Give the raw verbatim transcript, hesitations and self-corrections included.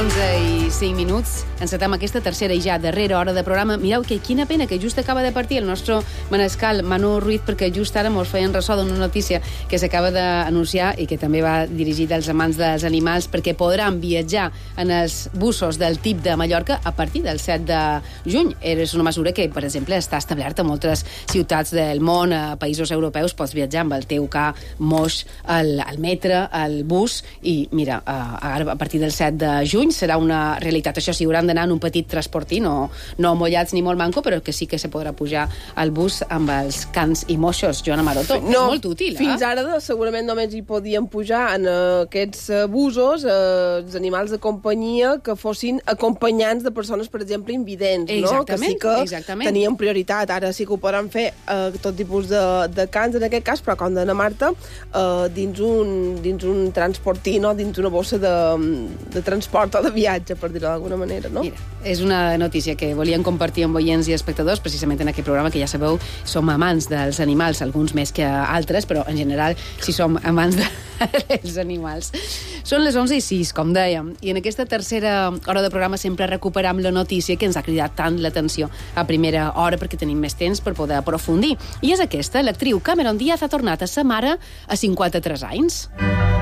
onze i cinc minuts. Encetem aquesta tercera i ja darrera hora de programa. Mireu que quina pena que just acaba de partir el nostre manescal Manu Ruiz, perquè just ara mos feien ressò d'una notícia que s'acaba d'anunciar i que també va dirigida als amants dels animals, perquè podran viatjar en els busos del Tip de Mallorca a partir del set de juny. És una mesura que, per exemple, està establerta a moltes ciutats del món, a països europeus. Pots viatjar amb el teu ca moix al, al metre, al bus, i mira, ara a partir del set de juny serà una realitat. Això sí, hauran d'anar en un petit transportí, no, no mollats ni molt manco, però que sí que se podrà pujar al bus amb els cans i moixos. Joana Maroto, no, és molt útil, eh? Fins ara segurament només hi podien pujar en aquests busos eh, els animals de companyia que fossin acompanyants de persones, per exemple, invidents, no? Que sí que exactament. Tenien prioritat. Ara sí que ho podran fer eh, tot tipus de, de cans, en aquest cas, però com dona Marta, eh, dins, un, dins un transportí, no? Dins una bossa de, de transport o de viatge, per dir-ho d'alguna manera, no? Mira, és una notícia que volien compartir amb oients i espectadors, precisament en aquest programa, que ja sabeu, som amants dels animals, alguns més que altres, però en general sí som amants dels animals. Són les onze i sis, com dèiem, i en aquesta tercera hora de programa sempre recuperam la notícia que ens ha cridat tant l'atenció a primera hora, perquè tenim més temps per poder aprofundir. I és aquesta, l'actriu Cameron Diaz ha tornat a ser mare a cinquanta-tres anys.